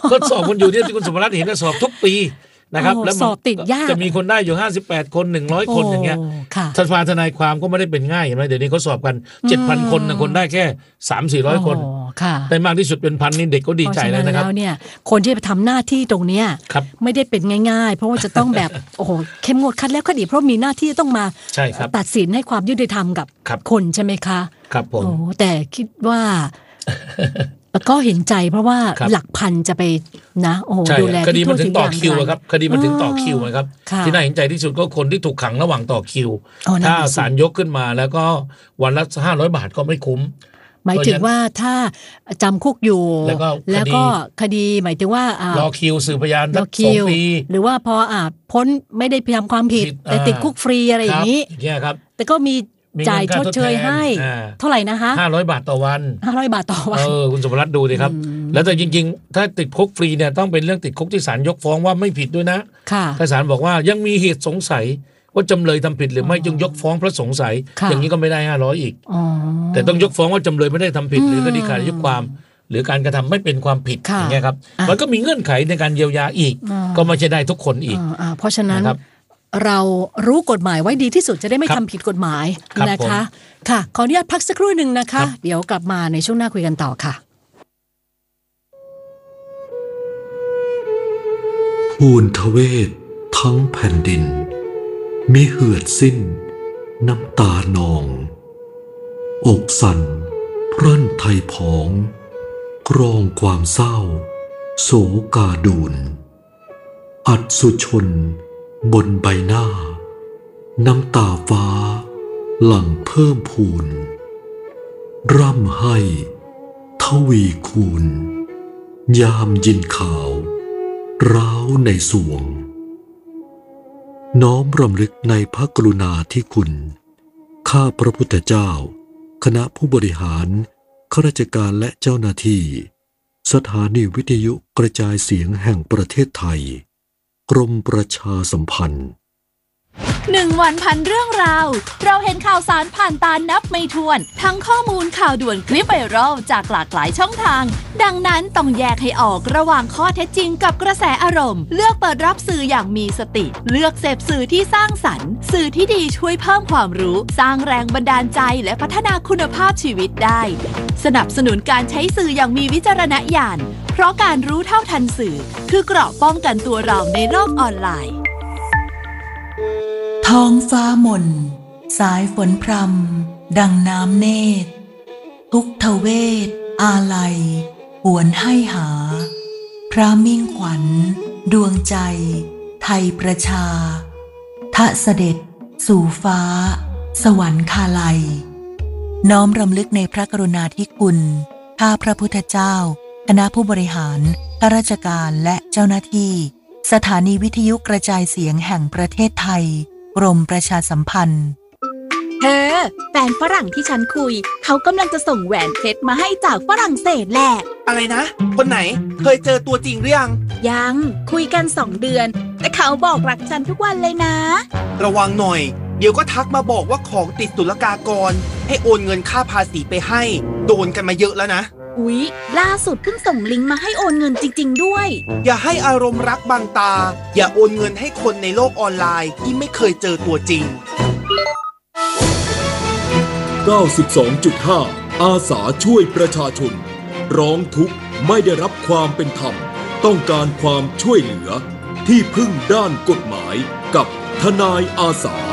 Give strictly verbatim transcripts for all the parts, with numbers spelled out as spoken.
ก็สอบคนอยู่ที่คุณสุภรัตน์เห็นสอบทุกปีนะครับแล้วสอบติดยากจะมีคนได้อยู่ห้าสิบแปดคนหนึ่งร้อยคนอย่างเงี้ยสภาทนายความก็ไม่ได้เป็นง่ายเห็นไหมเดี๋ยวนี้เขาสอบกัน เจ็ดพัน คนนะคนได้แค่ สามถึงสี่ร้อย คนได้มากที่สุดเป็นพันนี่เด็กก็ดีใจแล้วนะครับแล้วเนี่ยคนที่ไปทำหน้าที่ตรงเนี้ยไม่ได้เป็นง่ายๆเพราะว่าจะต้องแบบโอ้โหเข้มงวดคัดแล้วคัดอีกเพราะมีหน้าที่ต้องมาตัดสินให้ความยุติธรรมกับคนใช่ไหมคะครับผมโอ้แต่คิดว่าก็เห็นใจเพราะว่าหลักพันจะไปนะโอ้โหดูแลคดีมันถึงต่อคิวครับคดีมันถึงต่อคิวครับที่น่าเห็นใจที่สุดก็คนที่ถูกขังระหว่างต่อคิวถ้าศาลยกขึ้นมาแล้วก็วันละห้าร้อยบาทก็ไม่คุ้มหมายถึงว่าถ้าจำคุกอยู่แล้วก็คดีหมายถึงว่ารอคิวสืบพยานสักสองปีหรือว่าพออ่าพ้นไม่ได้ทำความผิดแต่ติดคุกฟรีอะไรอย่างนี้แต่ก็มีจ่ายชดเชยให้เท่าไหร่นะคะห้าร้อยบาทต่อวันห้าร้อยบาทต่อวันเออคุณสุภรัตน์ดูดิครับแล้วแต่จริงๆถ้าติดคุกฟรีเนี่ยต้องเป็นเรื่องติดคุกที่ศาลยกฟ้องว่าไม่ผิดด้วยนะถ้าศาลบอกว่ายังมีเหตุสงสัยว่าจำเลยทำผิดหรือไม่จึงยกฟ้องเพราะสงสัยอย่างนี้ก็ไม่ได้ห้าร้อยอีกแต่ต้องยกฟ้องว่าจำเลยไม่ได้ทำผิดหรือคดีขาดอายุความหรือการกระทำไม่เป็นความผิดอย่างเงี้ยครับมันก็มีเงื่อนไขในการเยียวยาอีกก็ไม่ใช่ได้ทุกคนอีกเพราะฉะนั้นเรารู้กฎหมายไว้ดีที่สุดจะได้ไม่ทำผิดกฎหมายนะคะค่ะขออนุญาตพักสักครู่หนึ่งนะคะเดี๋ยวกลับมาในช่วงหน้าคุยกันต่อค่ะภูนทเวศทั้งแผ่นดินมิเหือดสิ้นน้ำตานองอกสั่นพรั่นไทยผองกรองความเศร้าโศกาดูนอัดสุชนบนใบหน้าน้ำตาฟ้าหลั่งเพิ่มพูนร่ำให้ทวีคูณยามยินข่าวร้าวในสวงน้อมรำลึกในพระกรุณาธิคุณข้าพระพุทธเจ้าคณะผู้บริหารข้าราชการและเจ้าหน้าที่สถานีวิทยุกระจายเสียงแห่งประเทศไทยกรมประชาสัมพันธ์หนึ่งวันพันเรื่องราวเราเห็นข่าวสารผ่านตานับไม่ถ้วนทั้งข้อมูลข่าวด่วนคลิปไวรัลจากหลากหลายช่องทางดังนั้นต้องแยกให้ออกระหว่างข้อเท็จจริงกับกระแสอารมณ์เลือกเปิดรับสื่ออย่างมีสติเลือกเสพสื่อที่สร้างสรรค์สื่อที่ดีช่วยเพิ่มความรู้สร้างแรงบันดาลใจและพัฒนาคุณภาพชีวิตได้สนับสนุนการใช้สื่ออย่างมีวิจารณญาณเพราะการรู้เท่าทันสื่อคือเกราะป้องกันตัวเราในโลกออนไลน์ท้องฟ้าหม่นสายฝนพรำดังน้ำเนตรทุกทเวทอาลัยหวนให้หาพระมิ่งขวัญดวงใจไทยประชาทะเสด็จสู่ฟ้าสวรรคาลัยน้อมรำลึกในพระกรุณาธิคุณข้าพระพุทธเจ้าคณะผู้บริหารข้าราชการและเจ้าหน้าที่สถานีวิทยุกระจายเสียงแห่งประเทศไทยกรมประชาสัมพันธ์เธอแฟนฝรั่งที่ฉันคุยเขากำลังจะส่งแหวนเพชรมาให้จากฝรั่งเศสแหละอะไรนะคนไหนเคยเจอตัวจริงหรือยังยังคุยกันสองเดือนแต่เขาบอกรักฉันทุกวันเลยนะระวังหน่อยเดี๋ยวก็ทักมาบอกว่าของติดศุลกากรให้โอนเงินค่าภาษีไปให้โดนกันมาเยอะแล้วนะอุ๊ยล่าสุดเพิ่งส่งลิงก์มาให้โอนเงินจริงๆด้วยอย่าให้อารมณ์รักบังตาอย่าโอนเงินให้คนในโลกออนไลน์ที่ไม่เคยเจอตัวจริงเก้าสิบสองจุดห้า อาสาช่วยประชาชนร้องทุกข์ไม่ได้รับความเป็นธรรมต้องการความช่วยเหลือที่พึ่งด้านกฎหมายกับทนายอาสา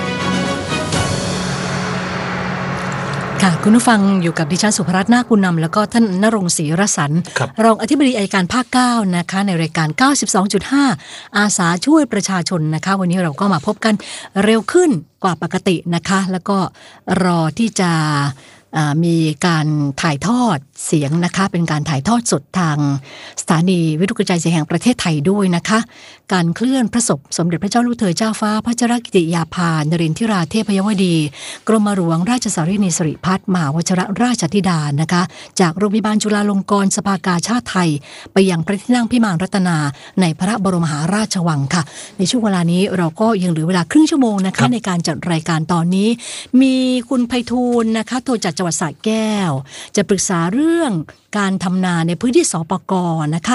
ค่ะคุณผู้ฟังอยู่กับดิฉันสุภรัตน์นาคบุญนำแล้วก็ท่านณรงค์ศรีรสันต์รองอธิบดีอัยการภาคเก้านะคะในรายการ เก้าสิบสองจุดห้า อาสาช่วยประชาชนนะคะวันนี้เราก็มาพบกันเร็วขึ้นกว่าปกตินะคะแล้วก็รอที่จะมีการถ่ายทอดเสียงนะคะเป็นการถ่ายทอดสดทางสถานีวิทยุกระจายเสียงแห่งประเทศไทยด้วยนะคะการเคลื่อนพระศพสมเด็จพระเจ้าลูกเธอเจ้าฟ้าพัชรกิติยาภานรินทิราเทพยวดีกรมหลวงราชสารีนิสิริพัฒน์มหาวชิรราชธิดานะคะจากโรงพยาบาลจุฬาลงกรณ์สภากาชาติไทยไปยังพระที่นั่งพิมานรัตนาในพระบรมมหาราชวังค่ะในช่วงเวลานี้เราก็ยังเหลือเวลาครึ่งชั่วโมงนะคะในการจัดรายการตอนนี้มีคุณไพฑูรย์นะคะโทรจากจังหวัดสระแก้วจะปรึกษาเรื่องการทำนาในพื้นที่สปก.นะคะ